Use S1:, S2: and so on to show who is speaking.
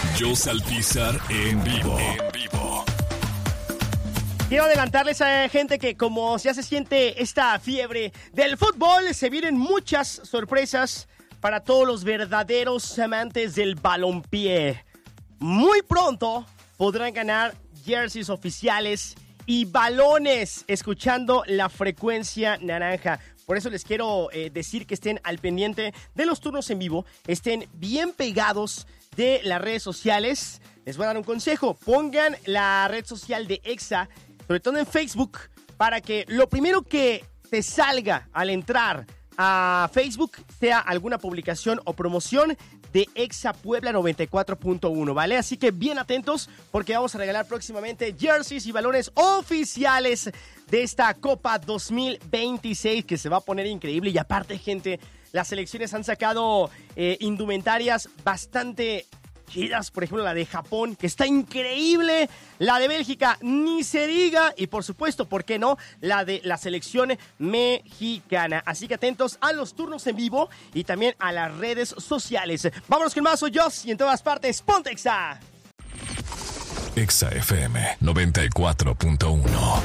S1: Joss Alpizar en vivo.
S2: Quiero adelantarles a gente que como ya se siente esta fiebre del fútbol, se vienen muchas sorpresas para todos los verdaderos amantes del balompié. Muy pronto podrán ganar jerseys oficiales y balones escuchando la frecuencia naranja. Por eso les quiero decir que estén al pendiente de los turnos en vivo, estén bien pegados de las redes sociales. Les voy a dar un consejo, pongan la red social de Exa, sobre todo en Facebook, para que lo primero que te salga al entrar a Facebook sea alguna publicación o promoción de Exa Puebla 94.1, ¿vale? Así que bien atentos porque vamos a regalar próximamente jerseys y balones oficiales de esta Copa 2026 que se va a poner increíble. Y aparte, gente, las selecciones han sacado indumentarias bastante chidas, por ejemplo la de Japón, que está increíble, la de Bélgica, ni se diga, y por supuesto, ¿por qué no?, la de la selección mexicana. Así que atentos a los turnos en vivo y también a las redes sociales. Vámonos con más, soy Joss y en todas partes, ponte Exa.
S1: Exa FM 94.1.